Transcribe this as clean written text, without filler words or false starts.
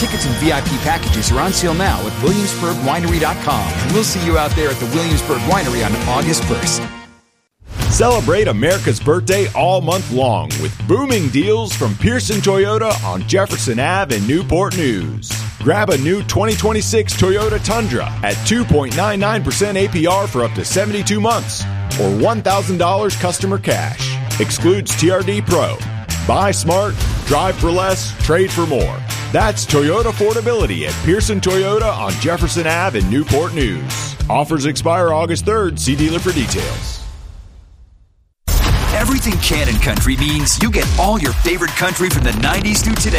Tickets and VIP packages are on sale now at WilliamsburgWinery.com. And we'll see you out there at the Williamsburg Winery on August 1st. Celebrate America's birthday all month long with booming deals from Pearson Toyota on Jefferson Ave in Newport News. Grab a new 2026 Toyota Tundra at 2.99% APR for up to 72 months or $1,000 customer cash. Excludes TRD Pro. Buy smart, drive for less, trade for more. That's Toyota affordability at Pearson Toyota on Jefferson Ave in Newport News. Offers expire August 3rd. See dealer for details. Everything Cannon Country means you get all your favorite country from the 90s through today.